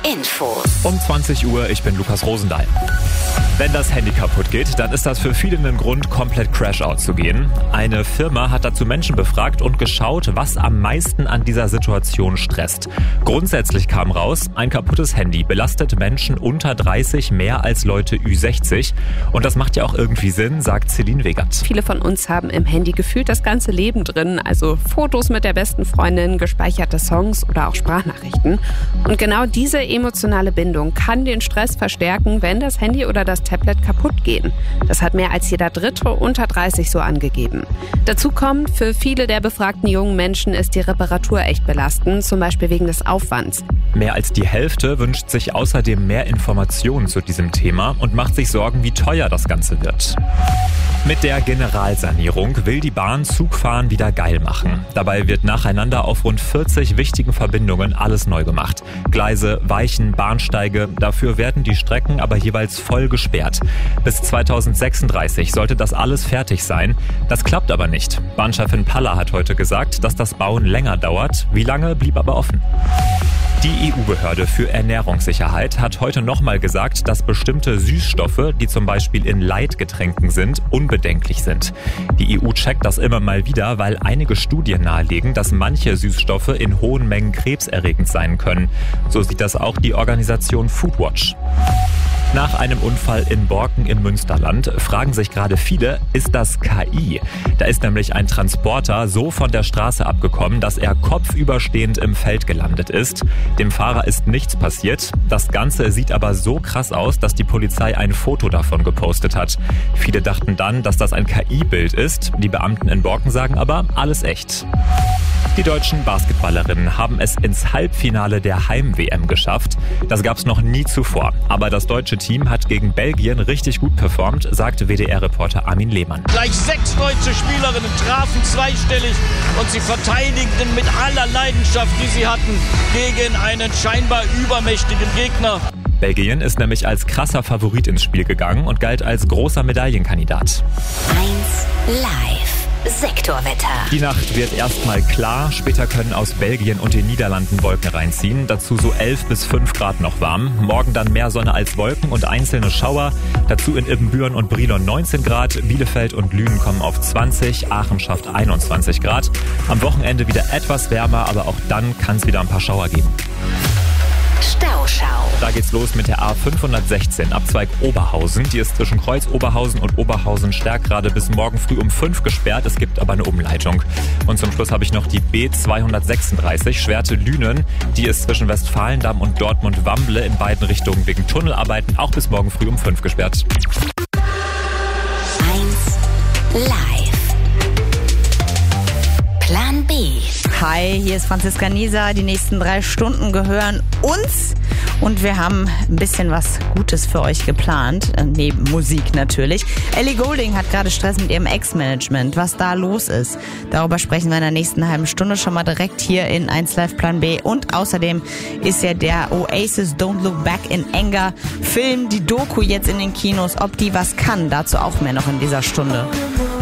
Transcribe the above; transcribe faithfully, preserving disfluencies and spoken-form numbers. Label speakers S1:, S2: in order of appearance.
S1: Info.
S2: Um zwanzig Uhr, ich bin Lukas Rosendahl. Wenn das Handy kaputt geht, dann ist das für viele ein Grund, komplett Crash-out zu gehen. Eine Firma hat dazu Menschen befragt und geschaut, was am meisten an dieser Situation stresst. Grundsätzlich kam raus, ein kaputtes Handy belastet Menschen unter dreißig mehr als Leute Ü sechzig. Und das macht ja auch irgendwie Sinn, sagt Celine Wegert.
S3: Viele von uns haben im Handy gefühlt das ganze Leben drin, also Fotos mit der besten Freundin, gespeicherte Songs oder auch Sprachnachrichten. Und genau diese emotionale Bindung kann den Stress verstärken, wenn das Handy oder das Tablet kaputt gehen. Das hat mehr als jeder Dritte unter dreißig so angegeben. Dazu kommt, für viele der befragten jungen Menschen ist die Reparatur echt belastend, zum Beispiel wegen des Aufwands.
S2: Mehr als die Hälfte wünscht sich außerdem mehr Informationen zu diesem Thema und macht sich Sorgen, wie teuer das Ganze wird. Mit der Generalsanierung will die Bahn Zugfahren wieder geil machen. Dabei wird nacheinander auf rund vierzig wichtigen Verbindungen alles neu gemacht. Gleise, Weichen, Bahnsteige, dafür werden die Strecken aber jeweils voll gesperrt. Bis zweitausendsechsunddreißig sollte das alles fertig sein. Das klappt aber nicht. Bahnchefin Palla hat heute gesagt, dass das Bauen länger dauert. Wie lange, blieb aber offen. Die E U-Behörde für Ernährungssicherheit hat heute nochmal gesagt, dass bestimmte Süßstoffe, die zum Beispiel in Leitgetränken sind, unbedenklich sind. Die E U checkt das immer mal wieder, weil einige Studien nahelegen, dass manche Süßstoffe in hohen Mengen krebserregend sein können. So sieht das auch die Organisation Foodwatch. Nach einem Unfall in Borken im Münsterland fragen sich gerade viele, ist das K I? Da ist nämlich ein Transporter so von der Straße abgekommen, dass er kopfüberstehend im Feld gelandet ist. Dem Fahrer ist nichts passiert. Das Ganze sieht aber so krass aus, dass die Polizei ein Foto davon gepostet hat. Viele dachten dann, dass das ein K I-Bild ist. Die Beamten in Borken sagen aber, alles echt. Die deutschen Basketballerinnen haben es ins Halbfinale der Heim-W M geschafft. Das gab's noch nie zuvor. Aber das deutsche Team hat gegen Belgien richtig gut performt, sagt W D R-Reporter Armin Lehmann.
S4: Gleich sechs deutsche Spielerinnen trafen zweistellig und sie verteidigten mit aller Leidenschaft, die sie hatten, gegen einen scheinbar übermächtigen Gegner.
S2: Belgien ist nämlich als krasser Favorit ins Spiel gegangen und galt als großer Medaillenkandidat.
S1: eins Live. Sektorwetter.
S2: Die Nacht wird erstmal klar, später können aus Belgien und den Niederlanden Wolken reinziehen, dazu so elf bis fünf Grad noch warm. Morgen dann mehr Sonne als Wolken und einzelne Schauer, dazu in Ibbenbüren und Brilon neunzehn Grad, Bielefeld und Lünen kommen auf zwanzig, Aachen schafft einundzwanzig Grad. Am Wochenende wieder etwas wärmer, aber auch dann kann es wieder ein paar Schauer geben.
S1: Stauschau.
S2: Da geht's los mit der A fünfhundertsechzehn, Abzweig Oberhausen. Die ist zwischen Kreuz Oberhausen und Oberhausen Stärkrade bis morgen früh um fünf gesperrt. Es gibt aber eine Umleitung. Und zum Schluss habe ich noch die B zweihundertsechsunddreißig, Schwerte-Lünen. Die ist zwischen Westfalendamm und Dortmund-Wamble in beiden Richtungen wegen Tunnelarbeiten auch bis morgen früh um fünf gesperrt.
S1: eins Live. Plan B.
S5: Hi, hier ist Franziska Nieser. Die nächsten drei Stunden gehören uns und wir haben ein bisschen was Gutes für euch geplant, neben Musik natürlich. Ellie Goulding hat gerade Stress mit ihrem Ex-Management. Was da los ist, darüber sprechen wir in der nächsten halben Stunde schon mal direkt hier in eins Live Plan B. Und außerdem ist ja der Oasis Don't Look Back in Anger Film, die Doku jetzt in den Kinos. Ob die was kann, dazu auch mehr noch in dieser Stunde.